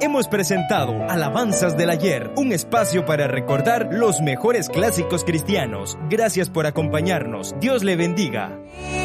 hemos presentado Alabanzas del Ayer, un espacio para recordar los mejores clásicos cristianos. Gracias por acompañarnos. Dios le bendiga.